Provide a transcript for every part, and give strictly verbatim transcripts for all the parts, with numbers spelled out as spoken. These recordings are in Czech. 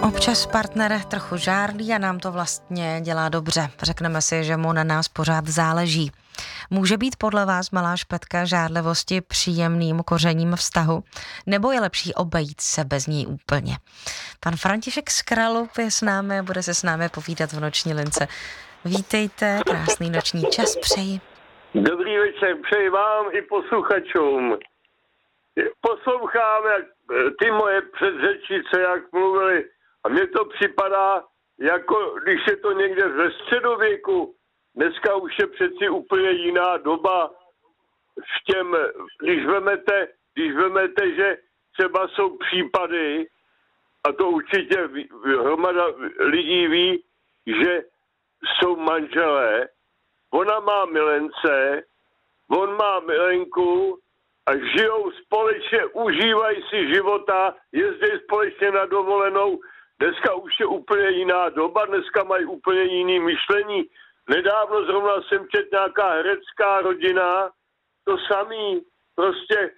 Občas partner trochu žárlí a nám to vlastně dělá dobře. Řekneme si, že mu na nás pořád záleží. Může být podle vás malá špetka žárlivosti příjemným kořením vztahu? Nebo je lepší obejít se bez ní úplně? Pan František z Kralup je s námi a bude se s námi povídat v noční lince. Vítejte, krásný noční čas přeji. Dobrý večer, přeji vám i posluchačům. Poslouchám, jak ty moje předřečnice, jak mluvili, a mně to připadá, jako když je to někde ve středověku. Dneska už je přeci úplně jiná doba. V těm, když vemete, když vemete, že třeba jsou případy, a to určitě hromada lidí ví, že jsou manželé, ona má milence, on má milenku a žijou společně, užívají si života, jezdí společně na dovolenou. Dneska už je úplně jiná doba, dneska mají úplně jiný myšlení. Nedávno zrovna jsem četl nějaká herecká rodina, to samý, prostě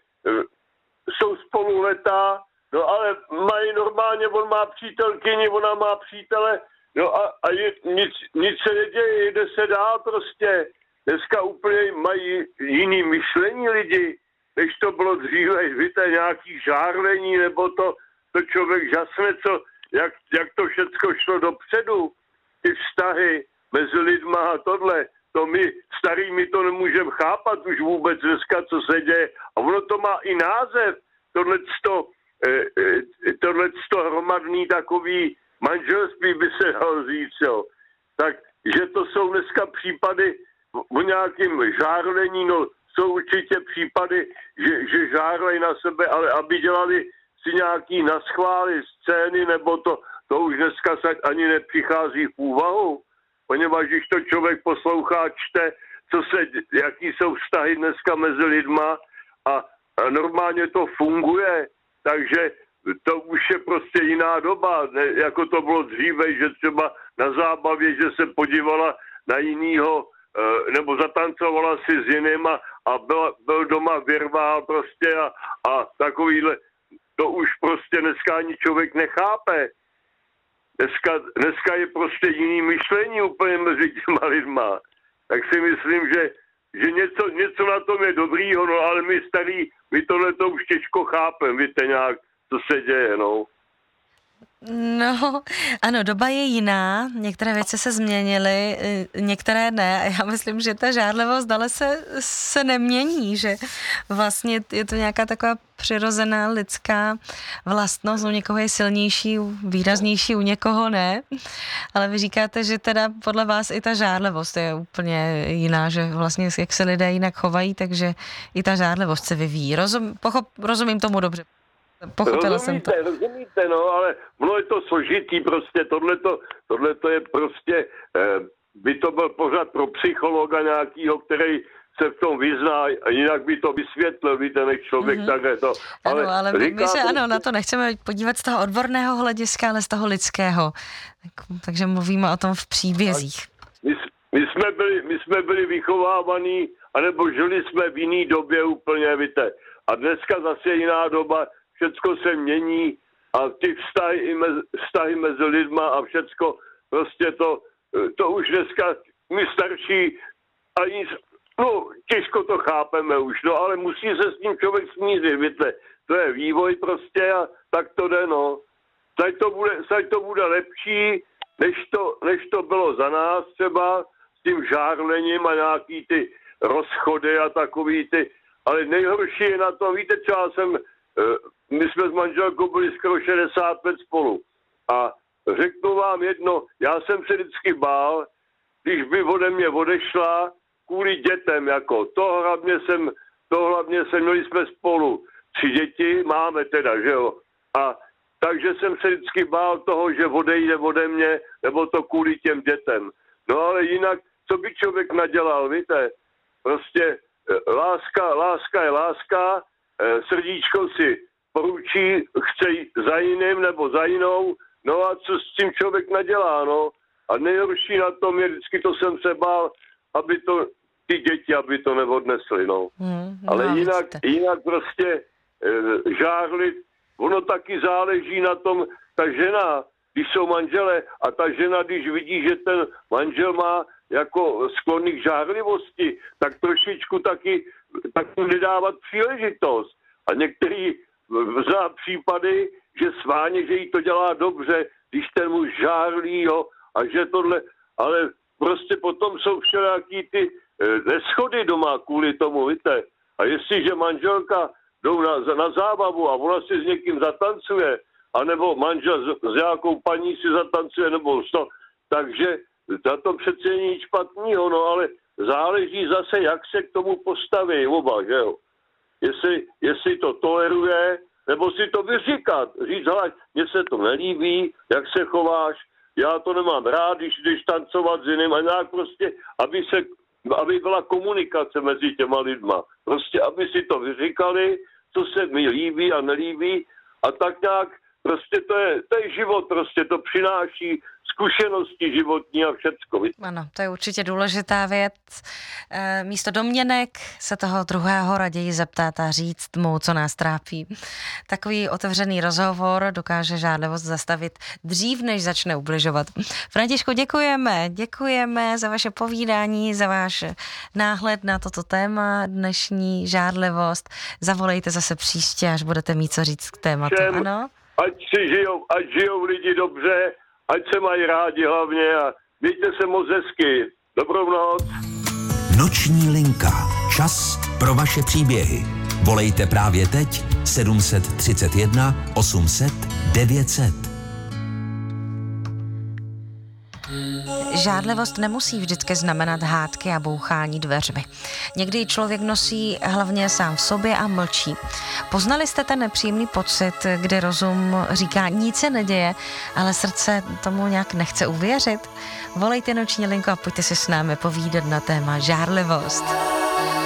jsou spolu leta, no ale mají normálně, on má přítelkyni, ona má přítele, no a, a je, nic, nic se neděje, jde se dál prostě. Dneska úplně mají jiný myšlení lidi, než to bylo dříve, víte, nějaký žárlení, nebo to, to člověk žasne, co, jak, jak to všecko šlo dopředu, ty vztahy mezi lidma a tohle, to my starý my to nemůžeme chápat už vůbec dneska, co se děje. A ono to má i název, tohleto, eh, eh, tohleto hromadný takový manželství by se dalo říct, jo. Takže to jsou dneska případy o nějakým žárlení, no jsou určitě případy, že, že žárlej na sebe, ale aby dělali si nějaký naschvály scény, nebo to, to už dneska se ani nepřichází v úvahu, poněvadž když to člověk poslouchá, čte, co se, jaký jsou vztahy dneska mezi lidma a, a normálně to funguje, takže to už je prostě jiná doba, ne, jako to bylo dříve, že třeba na zábavě, že se podívala na jinýho, nebo zatancovala si s jiným a, a byl, byl doma virvál prostě a, a takovýhle, to už prostě dneska ani člověk nechápe. Dneska, dneska je prostě jiný myšlení úplně mezi těma lidma. Tak si myslím, že, že něco, něco na tom je dobrýho, no ale my starý, my tohle to už těžko chápeme, víte nějak, co se děje, no. No, ano, doba je jiná, některé věci se změnily, některé ne a já myslím, že ta žárlivost dále se, se nemění, že vlastně je to nějaká taková přirozená lidská vlastnost, u někoho je silnější, výraznější, u někoho ne, ale vy říkáte, že teda podle vás i ta žárlivost je úplně jiná, že vlastně jak se lidé jinak chovají, takže i ta žárlivost se vyvíjí. Rozum, pochop, rozumím tomu dobře. Pochopila rozumíte, jsem to. Rozumíte, no, ale ono je to složitý prostě, tohleto, tohleto je prostě, eh, by to byl pořád pro psychologa nějakýho, který se v tom vyzná, jinak by to vysvětlil, víte, než člověk mm-hmm. takhle to. Ale ano, ale my, my se prostě, ano, na to nechceme podívat z toho odborného hlediska, ale z toho lidského. Tak, takže mluvíme o tom v příbězích. My, my, jsme byli, my jsme byli vychovávaní, anebo žili jsme v jiný době úplně, víte. A dneska zase jiná doba, všecko se mění a ty vztahy, mezi, vztahy mezi lidma a všecko, prostě to, to už dneska my starší ani, no těžko to chápeme už, no ale musí se s tím člověk smířit, víte, to je vývoj prostě a tak to jde, no. Teď to bude, teď to bude lepší, než to, než to bylo za nás třeba s tím žárlením a nějaký ty rozchody a takový ty, ale nejhorší je na to, víte, třeba jsem my jsme s manželkou byli skoro šedesát let spolu. A řeknu vám jedno, já jsem se vždycky bál, když by ode mě odešla kvůli dětem, jako to hlavně jsem, to hlavně jsem, měli jsme spolu tři děti, máme teda, že jo. A takže jsem se vždycky bál toho, že odejde ode mě, nebo to kvůli těm dětem. No ale jinak, co by člověk nadělal, víte, prostě láska, láska je láska, srdíčko si poručí, chce jít za jiným nebo za jinou, no a co s tím člověk nadělá, no. A nejhorší na tom je, vždycky to jsem se bál, aby to, ty děti, aby to neodnesly, no. Hmm, no ale jinak, jinak prostě e, žárlit, ono taky záleží na tom, ta žena, když jsou manželé a ta žena, když vidí, že ten manžel má jako sklony k žárlivosti, tak trošičku taky, taky nedávat příležitost. A některý zná případy, že sváně, že jí to dělá dobře, když ten muž žárlí, jo, a že tohle, ale prostě potom jsou všelijaký ty neschody doma kvůli tomu, víte. A jestliže manželka jdou na, na zábavu a ona si s někým zatancuje, anebo manžel s, s nějakou paní si zatancuje, nebo to, takže za to přece není nic špatného, no ale záleží zase, jak se k tomu postaví oba, že jo. Jestli, jestli to toleruje, nebo si to vyříkat. Říct, hele, mně se to nelíbí, jak se chováš, já to nemám rád, když jdeš tancovat s jiným, a nějak prostě, aby se, aby byla komunikace mezi těma lidma. Prostě, aby si to vyříkali, co se mi líbí a nelíbí, a tak nějak, prostě to je, to je život, prostě to přináší zkušenosti životní a všecko. Ano, to je určitě důležitá věc. E, místo domněnek se toho druhého raději zeptat a říct mu, co nás trápí. Takový otevřený rozhovor dokáže žádlivost zastavit dřív, než začne ubližovat. Františku, děkujeme. Děkujeme za vaše povídání, za váš náhled na toto téma, dnešní žádlivost. Zavolejte zase příště, až budete mít co říct k tématu. Všem, ano? Ať si žijou, ať žijou lidi dobře, ať se mají rádi hlavně a mějte se moc hezky. Dobrou noc. Noční linka. Čas pro vaše příběhy. Volejte právě teď sedm set třicet jedna osm set devět set. Žádlivost nemusí vždycky znamenat hádky a bouchání dveřmi. Někdy člověk nosí hlavně sám v sobě a mlčí. Poznali jste ten nepříjemný pocit, kdy rozum říká, nic se neděje, ale srdce tomu nějak nechce uvěřit? Volejte noční linku a pojďte si s námi povídat na téma žárlivost.